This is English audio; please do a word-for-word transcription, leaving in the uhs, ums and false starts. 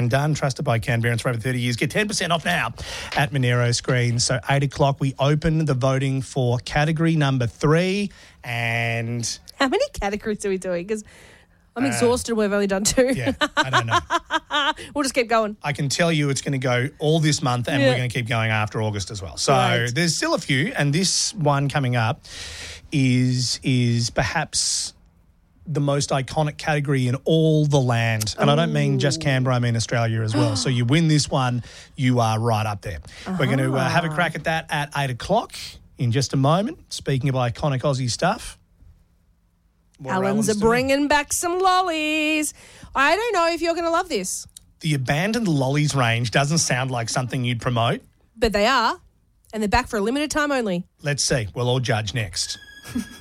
Done, trusted by Canberrans for over thirty years. Get ten percent off now at Monero Screens. So eight o'clock, we open the voting for category number three. And how many categories are we doing? Because I'm exhausted. Uh, We've only done two. Yeah, I don't know. We'll just keep going. I can tell you it's going to go all this month, and yeah. we're going to keep going after August as well. So right. there's still a few, and this one coming up is is perhaps the most iconic category in all the land. And Ooh. I don't mean just Canberra, I mean Australia as well. So you win this one, you are right up there. Uh-huh. We're going to uh, have a crack at that at eight o'clock in just a moment. Speaking of iconic Aussie stuff. Alan's are bringing back some lollies. I don't know if you're going to love this. The abandoned lollies range doesn't sound like something you'd promote. But they are, and they're back for a limited time only. Let's see. We'll all judge next.